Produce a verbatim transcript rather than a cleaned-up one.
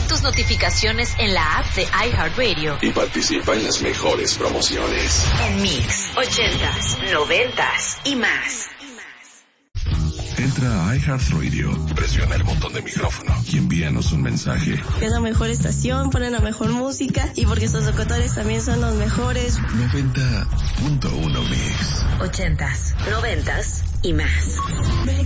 tus notificaciones en la app de iHeartRadio y participa en las mejores promociones. En Mix, ochentas, noventas y más. Entra a iHeartRadio, presiona el botón de micrófono y envíanos un mensaje. Es la mejor estación, ponen la mejor música y porque estos locutores también son los mejores. noventa punto uno Mix. Ochentas, noventas y más.